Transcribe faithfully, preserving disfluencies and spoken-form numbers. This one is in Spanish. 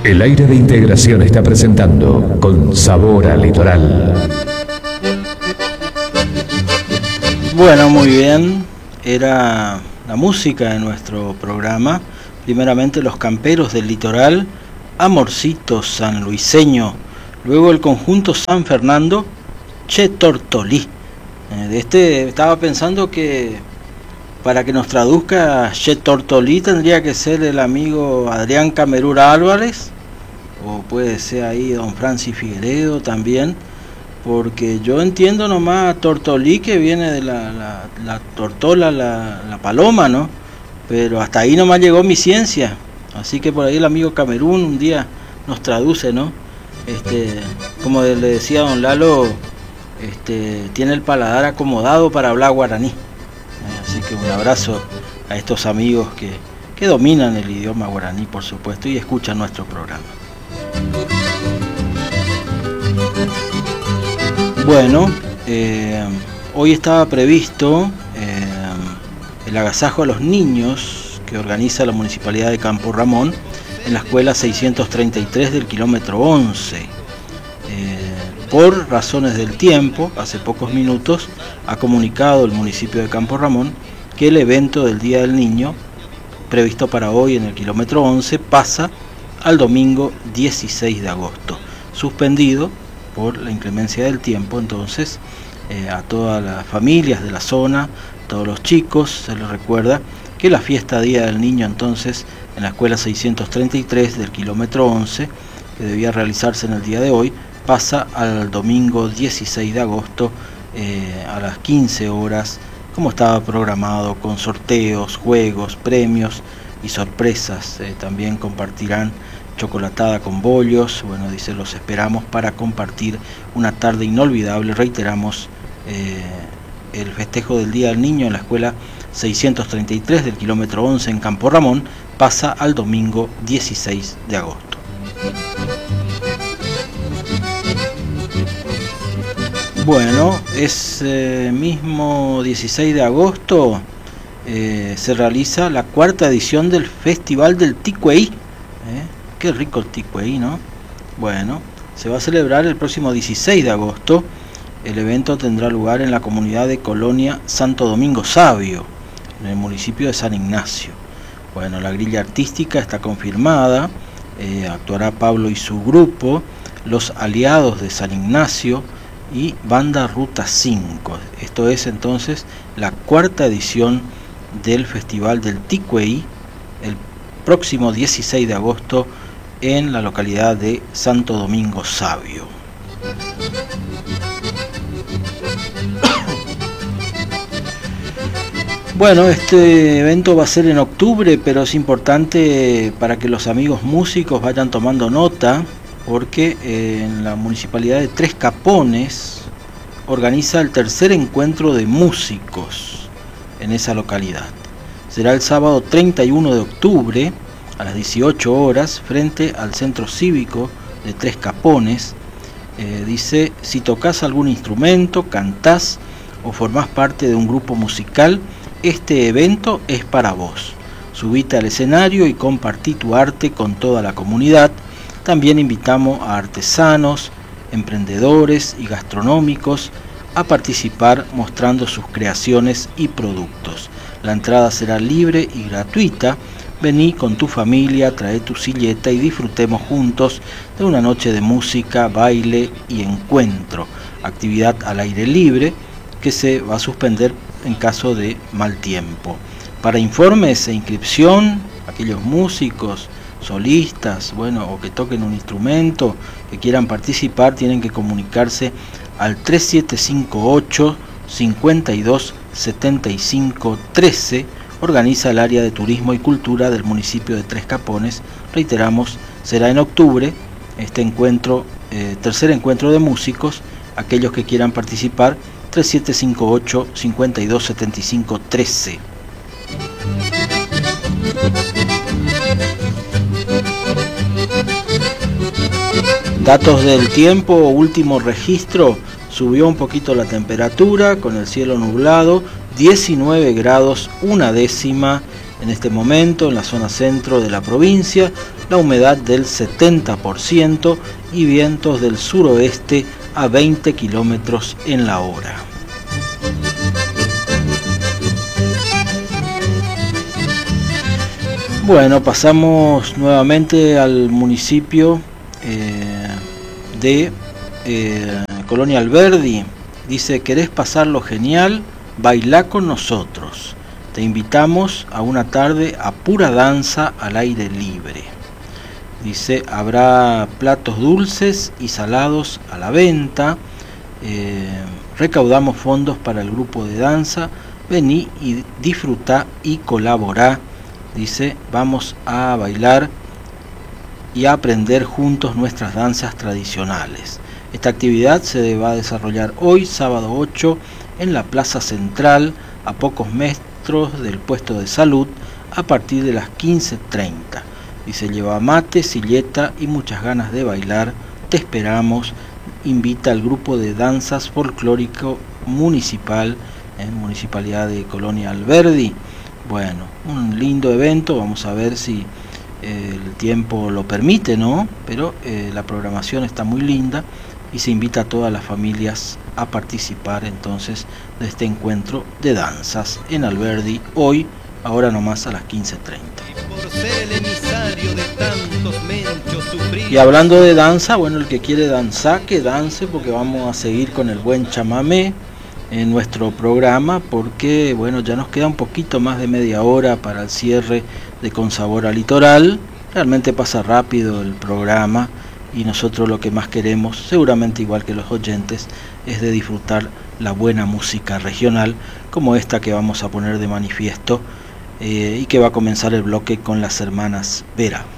El aire de integración está presentando Con Sabor a Litoral. Bueno, muy bien. Era la música de nuestro programa. Primeramente Los Camperos del Litoral, Amorcito Sanluiseño. Luego el conjunto San Fernando, Che Tortolí. Eh, de este estaba pensando que para que nos traduzca Che Tortolí tendría que ser el amigo Adrián Camerura Álvarez, o puede ser ahí don Francis Figueredo también, porque yo entiendo nomás Tortolí, que viene de la, la, la tortola, la, la paloma, ¿no? Pero hasta ahí nomás llegó mi ciencia, así que por ahí el amigo Camerún un día nos traduce, ¿no? Este, como le decía don Lalo, este, tiene el paladar acomodado para hablar guaraní. Así que un abrazo a estos amigos que, que dominan el idioma guaraní, por supuesto, y escuchan nuestro programa. Bueno, eh, hoy estaba previsto eh, el agasajo a los niños que organiza la Municipalidad de Campo Ramón en la escuela seiscientos treinta y tres del kilómetro once. Eh, por razones del tiempo, hace pocos minutos ha comunicado el municipio de Campo Ramón que el evento del Día del Niño, previsto para hoy en el kilómetro once, pasa al domingo dieciséis de agosto, suspendido por la inclemencia del tiempo. Entonces, eh, a todas las familias de la zona, todos los chicos, se les recuerda que la fiesta Día del Niño, entonces, en la escuela seiscientos treinta y tres del kilómetro once, que debía realizarse en el día de hoy, pasa al domingo dieciséis de agosto eh, a las quince horas, como estaba programado, con sorteos, juegos, premios y sorpresas. Eh, también compartirán chocolatada con bollos. Bueno, dice, los esperamos para compartir una tarde inolvidable. Reiteramos, eh, el festejo del Día del Niño en la escuela seiscientos treinta y tres del kilómetro once en Campo Ramón pasa al domingo dieciséis de agosto. Bueno, ese mismo dieciséis de agosto eh, se realiza la cuarta edición del Festival del Ticüey. ¿Eh? Qué rico el ticüey, ¿no? Bueno, se va a celebrar el próximo dieciséis de agosto. El evento tendrá lugar en la comunidad de Colonia Santo Domingo Sabio, en el municipio de San Ignacio. Bueno, la grilla artística está confirmada. Eh, actuará Pablo y su grupo, los aliados de San Ignacio y Banda Ruta cinco. Esto es entonces la cuarta edición del Festival del Ticüey, el próximo dieciséis de agosto en la localidad de Santo Domingo Sabio. Bueno, este evento va a ser en octubre, pero es importante para que los amigos músicos vayan tomando nota, porque en la Municipalidad de Tres Capones organiza el tercer encuentro de músicos en esa localidad. Será el sábado treinta y uno de octubre a las dieciocho horas frente al Centro Cívico de Tres Capones. Eh, dice, si tocas algún instrumento, cantás o formás parte de un grupo musical, este evento es para vos. Subite al escenario y compartí tu arte con toda la comunidad. También invitamos a artesanos, emprendedores y gastronómicos a participar mostrando sus creaciones y productos. La entrada será libre y gratuita. Vení con tu familia, trae tu silleta y disfrutemos juntos de una noche de música, baile y encuentro. Actividad al aire libre que se va a suspender en caso de mal tiempo. Para informes e inscripción, aquellos músicos, solistas, bueno, o que toquen un instrumento, que quieran participar, tienen que comunicarse al tres siete cinco ocho, cinco dos, siete cinco uno tres. Organiza el área de turismo y cultura del municipio de Tres Capones. Reiteramos, será en octubre este encuentro, eh, tercer encuentro de músicos. Aquellos que quieran participar, tres siete cinco ocho, cinco dos, siete cinco uno tres. Datos del tiempo, último registro, subió un poquito la temperatura con el cielo nublado, diecinueve grados una décima en este momento en la zona centro de la provincia. la humedad del setenta por ciento y vientos del suroeste a veinte kilómetros en la hora. Bueno, pasamos nuevamente al municipio eh, de eh, Colonia Alberdi. Dice: ¿querés pasarlo genial? Bailá con nosotros. Te invitamos a una tarde a pura danza al aire libre. Dice: habrá platos dulces y salados a la venta. Eh, recaudamos fondos para el grupo de danza. Vení y disfrutá y colaborá. Dice: vamos a bailar y a aprender juntos nuestras danzas tradicionales. Esta actividad se va a desarrollar hoy, sábado ocho, en la Plaza Central, a pocos metros del puesto de salud, a partir de las quince treinta. Dice: lleva mate, silleta y muchas ganas de bailar. Te esperamos. Invita al grupo de danzas folclórico municipal en Municipalidad de Colonia Alberdi. Bueno, un lindo evento. Vamos a ver si eh, el tiempo lo permite, ¿no? Pero eh, la programación está muy linda y se invita a todas las familias a participar entonces de este encuentro de danzas en Alberdi hoy, ahora nomás a las quince treinta. Y hablando de danza, bueno, el que quiere danzar, que dance, porque vamos a seguir con el buen chamamé en nuestro programa, porque bueno, ya nos queda un poquito más de media hora para el cierre de Con Sabor a Litoral. Realmente pasa rápido el programa y nosotros lo que más queremos, seguramente igual que los oyentes, es de disfrutar la buena música regional, como esta que vamos a poner de manifiesto eh, y que va a comenzar el bloque con las hermanas Vera.